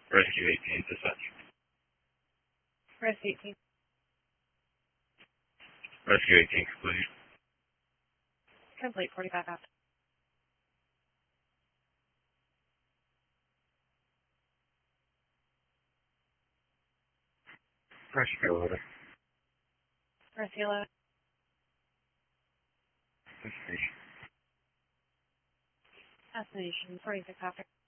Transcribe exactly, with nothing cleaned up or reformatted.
Rescue eighteen, dispatch. Rescue eighteen. Rescue eighteen, complete. Complete, forty-five after. Rescue eleven. Rescue eleven. Destination. Destination, forty-six after.